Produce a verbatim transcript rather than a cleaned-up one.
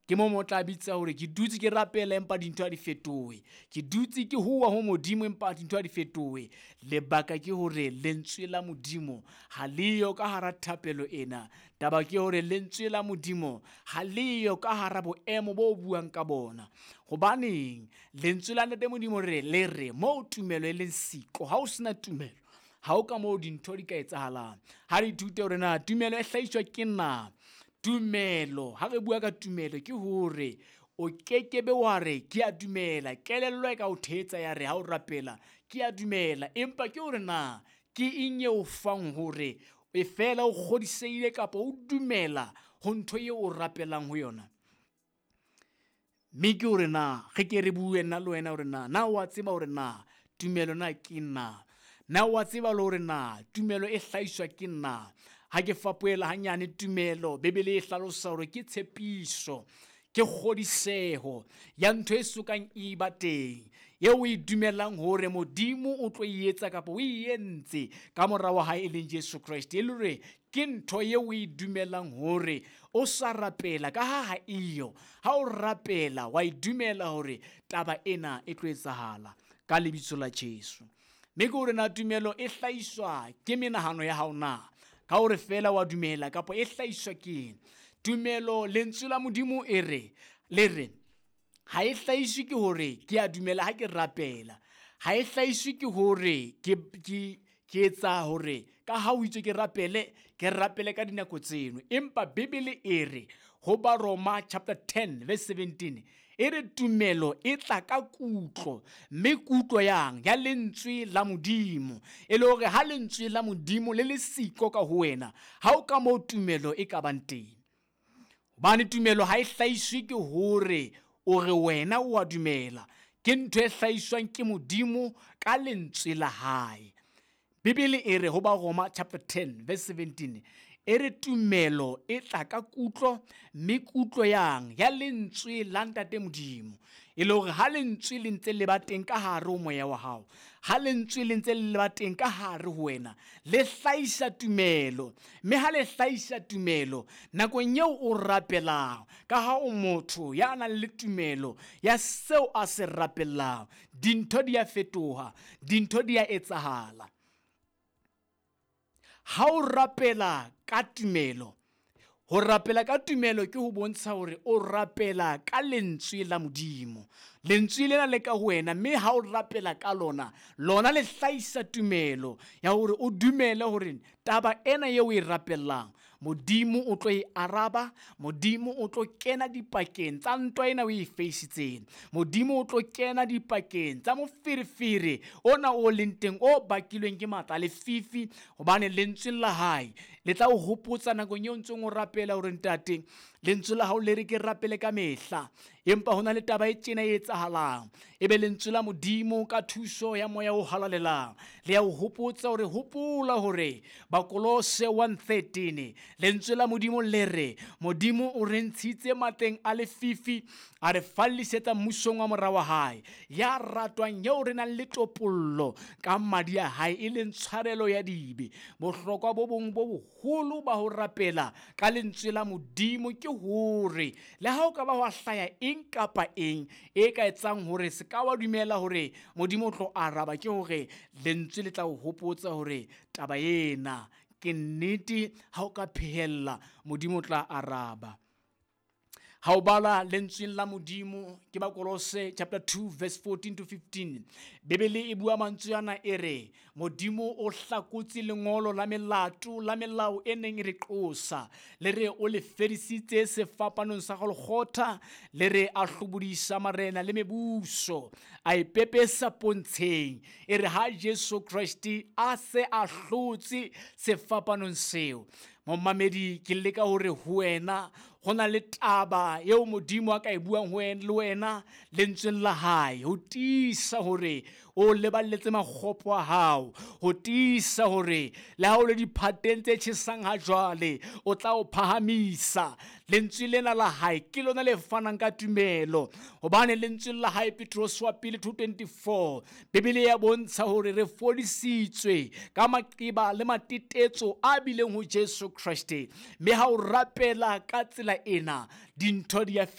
ke mo mo tla bitsa hore ke dutse ke rapela empa dintho a di fetohe, ke dutse ke hua ho modimo empa dintho a di fetohe. Lebaka ke hore lentswe la modimo ha leyo ka hara thapelo ena. Taba ke hore lentswe la modimo ha leyo ka hara boemo bo buang ka bona. Hobaneng lentswe la ntate modimo re le re mo tumelo e leng siko, ha o sena tumelo ha o ka mo dintho di ka etsahalang. Ha re ithute hore na tumelo e hlahiswa ke na. Tumelo, ha re bua ka tumelo ke hore o kekebe wa re ke a dumela, kelello e ka o thetsa ya re ha o rapela ke a dumela, empa ke hore na ke eng e o fang hore e fela o kgodiseile kapa o dumela ho ntho ye o rapelang ho yona. Mme ke hore na ge ke re bue nna le wena hore na na wa tseba hore na tumelo na ke na. Na wa tseba le hore na tumelo e hlahiswa ke na. Ha ke fapoela hanyane tumelo, Bebele e hlalosa hore ke tshepiso, ke kgodiseho ya ntho e sokang e ba teng, ye o e dumelang hore modimo o tlo e etsa kapa o e entse ka mora wa hae e leng Jesu Kriste. E le hore ke ntho ye o e dumelang hore o sa rapela ka ha ha iyo. Ha o rapela wa e dumela hore taba ena e tlo etsahala ka lebitso la Jesu. Mme ke hore na tumelo e hlahiswa ke menahano ya hao na, ka hore fela wa dumela kapa e hlahiswa ke tumelo. Lentswe la modimo e re le re ha e hlahiswe ke hore ke a dumela ha ke rapela, ha e hlahiswe ke hore ke ke ke etsa hore ka ha o itse ke rapele ke rapele ka dinako tseno. Empa Bebele e re ho ba Roma chapter ten verse seventeen e re tumelo e tla ka kutlo, mme kutlo yang ya lentswe la modimo. E le hore ha lentswe la modimo le le siko ka ho wena, ha o ka mo tumelo e ka bang teng. Hobane tumelo ha e hlahiswe ke hore o re wena o a dumela, ke ntho e hlahiswang ke modimo ka lentswe la hae. Bibele e re ho ba Roma chapter ten verse seventeen e re tumelo e tla ka kutlo, mme kutlo yang ya lentswe la ntate modimo. E le hore ha lentswe le ntse le ba teng ka hare ho moya wa hao, ha lentswe le ntse le ba teng ka hare ho wena, le hlahisa tumelo. Mme ha le hlahisa tumelo nakong eo o rapelang, ka ha o motho ya nang le tumelo ya seo a se rapelang, dintho di a fetoha, dintho di a etsahala. Ha o rapela ka tumelo, ho rapela ka tumelo ke ho bontsha hore o rapela ka lentswe la modimo. Lentswe lena le ka ho wena, mme ha o rapela ka lona, lona le hlahisa tumelo ya hore o dumele hore taba ena eo e rapelang, modimo o tlo e araba, modimo o tlo kena dipakeng tsa ntwa ena o e faisitseng, modimo o tlo kena dipakeng tsa moferefere ona o leng teng o bakilweng ke matla le fifi. Hobane lentswe la hae le tla o hopotsa nakong eo ntseng o rapela hore ntate, lentswe la hao le re ke rapele ka mehla, empa hona le taba e tjena e etsahalang. Ebe lentswe la modimo ka thuso ya moya o halalelang le ya o hopotsa hore hopola hore Bakolose one thirteen lentswe la modimo le re modimo o re ntshitse matleng a lefifi, a re fallisetsa mmusong wa mora wa hae, ya ratwang yeo re nang le topollo ka madi a hae e leng tshwarelo ya dibe. Bohlokwa bo bong bo boholo ba ho rapela ka lentswe la modimo ke hore le ha o ka ba wa hlaya eng kapa eng e ka etsang hore se ka wa dumela hore modimo o tlo araba, ke hore lentswe le tla o hopotsa hore taba ena ke nnete, ha o ka phehella modimo o tla araba. Ha o bala lentsweng la modimo ke Bakolose chapter two verse fourteen to fifteen, Bebele e bua mantswe ana e re modimo o hlakotse lengolo la melato la melao e neng re qosa, le re o le fedisitse sefapanong sa Golgotha, le re a hlobodisa marena le mebuso, a ipepesa pontsheng. E re ha Jesu Kriste a se a hlotse sefapanong seo. Momamedi ke leka hore ho wena ho na le taba eo modimo a ka e buang ho wena le wena lentsweng la hae, ho tiisa hore o leballetse makgopo a hao, ho tiisa hore le ha o le diphateng tse tjhesang ha jwale o tla o phahamisa. Lentswe lena la hae ke lona le fanang ka tumelo, hobane lentswe la hae Petros wa pele two twenty-four Bebele ya bontsha hore re fodisitswe ka maqeba le matetetso a bileng ho Jesu Kriste. Mme ha o rapela ka tsela ena, dintho di a